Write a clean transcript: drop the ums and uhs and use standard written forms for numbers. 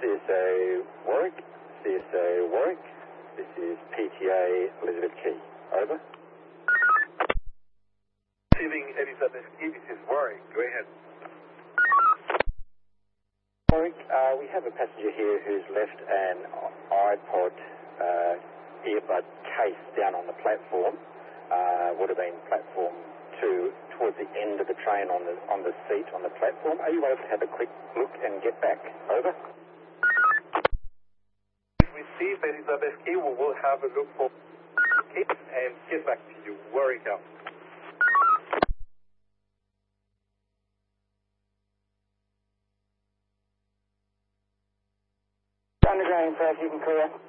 CSA Warwick, CSA Warwick. This is PTA Elizabeth Key. Over. Receiving Elizabeth Key, this is Warwick. Go ahead. Warwick, we have a passenger here who's left an iPod earbud case down on the platform. Would have been platform 2, towards the end of the train on the seat on the platform. Are you able to have a quick look and get back? Over. Receive Elizabeth Key. We will have a look for it and get back to you. Warwick out. Underground, if you can clear.